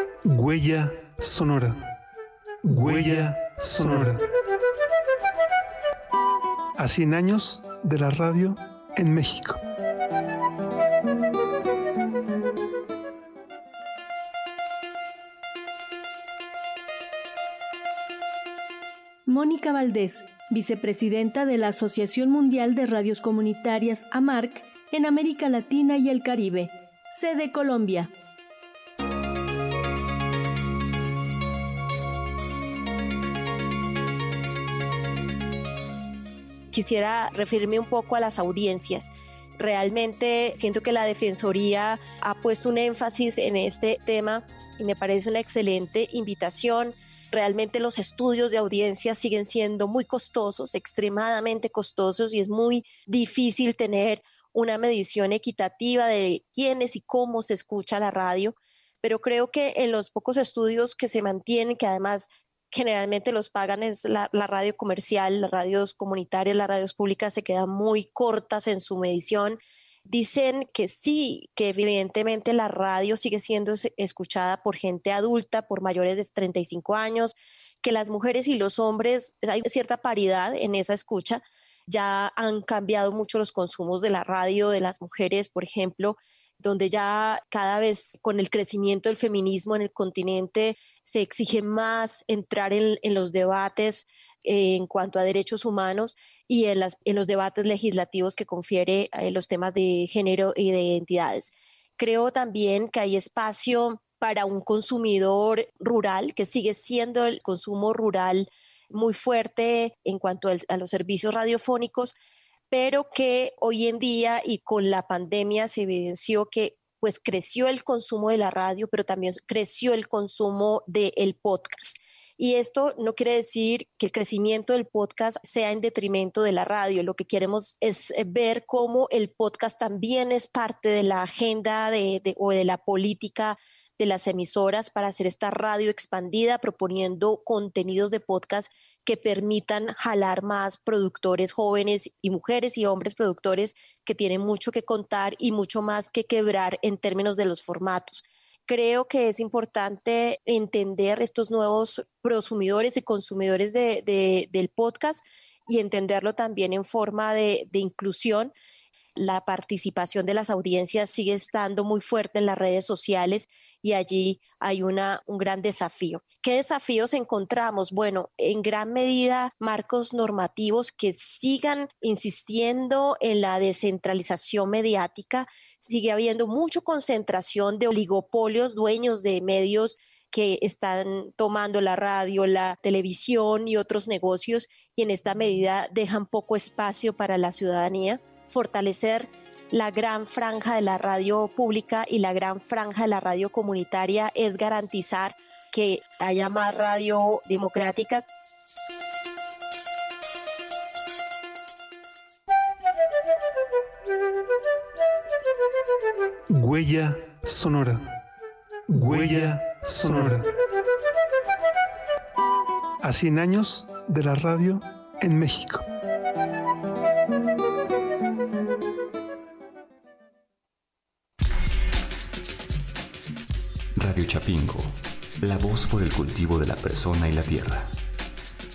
Huella sonora. Huella sonora. A 100 años de la radio en México. Mónica Valdés, vicepresidenta de la Asociación Mundial de Radios Comunitarias, AMARC, en América Latina y el Caribe, sede Colombia. Quisiera referirme un poco a las audiencias. Realmente siento que la Defensoría ha puesto un énfasis en este tema y me parece una excelente invitación. Realmente los estudios de audiencia siguen siendo muy costosos, extremadamente costosos, y es muy difícil tener una medición equitativa de quiénes y cómo se escucha la radio, pero creo que en los pocos estudios que se mantienen, que además generalmente los pagan es la radio comercial, las radios comunitarias, las radios públicas se quedan muy cortas en su medición. Dicen que sí, que evidentemente la radio sigue siendo escuchada por gente adulta, por mayores de 35 años, que las mujeres y los hombres, hay cierta paridad en esa escucha. Ya han cambiado mucho los consumos de la radio de las mujeres, por ejemplo, donde ya cada vez con el crecimiento del feminismo en el continente se exige más entrar en los debates en cuanto a derechos humanos y en los debates legislativos que confiere los temas de género y de identidades. Creo también que hay espacio para un consumidor rural, que sigue siendo el consumo rural muy fuerte en cuanto a los servicios radiofónicos, pero que hoy en día y con la pandemia se evidenció que pues creció el consumo de la radio, pero también creció el consumo del podcast. Y esto no quiere decir que el crecimiento del podcast sea en detrimento de la radio. Lo que queremos es ver cómo el podcast también es parte de la agenda o de la política de las emisoras para hacer esta radio expandida, proponiendo contenidos de podcast que permitan jalar más productores jóvenes y mujeres y hombres productores que tienen mucho que contar y mucho más que quebrar en términos de los formatos. Creo que es importante entender estos nuevos prosumidores y consumidores del podcast y entenderlo también en forma de inclusión. La participación de las audiencias sigue estando muy fuerte en las redes sociales y allí hay un gran desafío. ¿Qué desafíos encontramos? Bueno, en gran medida marcos normativos que sigan insistiendo en la descentralización mediática. Sigue habiendo mucha concentración de oligopolios, dueños de medios que están tomando la radio, la televisión y otros negocios, y en esta medida dejan poco espacio para la ciudadanía. Fortalecer la gran franja de la radio pública y la gran franja de la radio comunitaria es garantizar que haya más radio democrática. Huella sonora. Huella sonora. A 100 años de la radio en México. Radio Chapingo, la voz por el cultivo de la persona y la tierra.